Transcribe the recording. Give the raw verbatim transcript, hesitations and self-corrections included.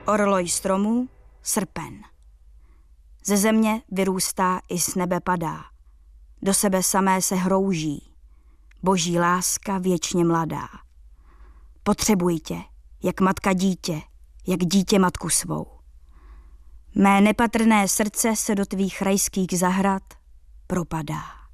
Orloj stromů, srpen. Ze země vyrůstá i z nebe padá. Do sebe samé se hrouží. Boží láska věčně mladá. Potřebuj tě, jak matka dítě, jak dítě matku svou. Mé nepatrné srdce se do tvých rajských zahrad propadá.